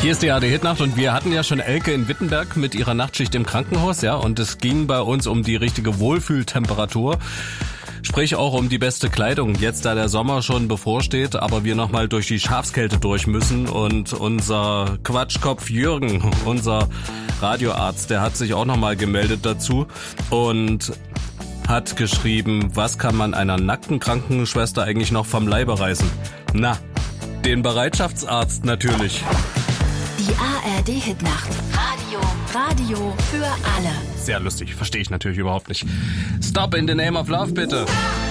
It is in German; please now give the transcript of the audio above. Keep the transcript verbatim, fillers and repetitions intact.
Hier ist die A R D-Hitnacht und wir hatten ja schon Elke in Wittenberg mit ihrer Nachtschicht im Krankenhaus, ja, und es ging bei uns um die richtige Wohlfühltemperatur. Sprich auch um die beste Kleidung, jetzt da der Sommer schon bevorsteht, aber wir nochmal durch die Schafskälte durch müssen und unser Quatschkopf Jürgen, unser Radioarzt, der hat sich auch nochmal gemeldet dazu und hat geschrieben, was kann man einer nackten Krankenschwester eigentlich noch vom Leibe reißen? Na, den Bereitschaftsarzt natürlich. Die A R D-Hitnacht. Radio, Radio für alle. Sehr lustig, verstehe ich natürlich überhaupt nicht. Stop in the name of love, bitte.